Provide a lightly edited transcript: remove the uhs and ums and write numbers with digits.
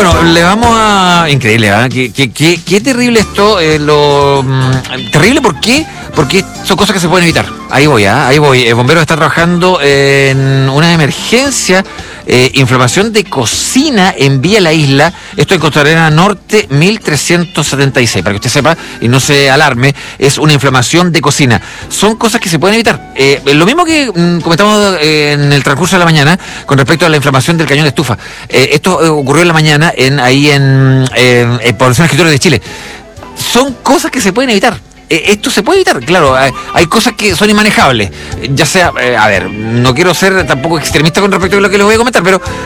Bueno, le vamos a... Increíble, ¿verdad? Qué terrible esto. Terrible, ¿por qué? Porque son cosas que se pueden evitar. Ahí voy, ahí voy. El bombero está trabajando en una emergencia. Inflamación de cocina en Vía La Isla. Esto en Costanera Norte 1376. Para que usted sepa y no se alarme, es una inflamación de cocina. Son cosas que se pueden evitar. Lo mismo que comentamos en el transcurso de la mañana con respecto a la inflamación del cañón de estufa. Esto ocurrió en la mañana en Población Escritores de Chile. Son cosas que se pueden evitar. Esto se puede evitar, claro, hay cosas que son inmanejables, ya sea, a ver, no quiero ser tampoco extremista con respecto a lo que les voy a comentar, pero